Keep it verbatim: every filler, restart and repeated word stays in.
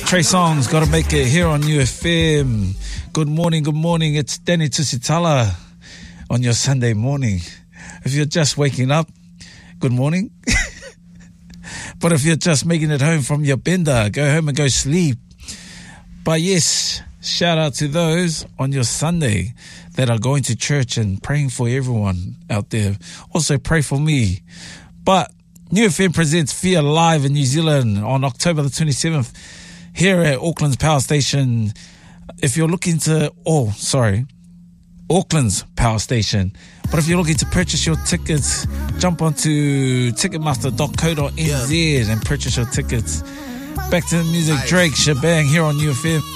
Trey Songs, gotta make it here on U F M. Good morning, good morning. It's Danny Tusitala on your Sunday morning. If you're just waking up, good morning. But if you're just making it home from your bender, go home and go sleep. But yes, shout out to those on your Sunday that are going to church and praying for everyone out there. Also pray for me. But U F M presents Fear Live in New Zealand on October the twenty-seventh here at Auckland's Power Station. If you're looking to, oh, sorry, Auckland's Power Station. But if you're looking to purchase your tickets, jump onto ticketmaster dot co dot n z and purchase your tickets. Back to the music, Drake, Shebang here on U F M.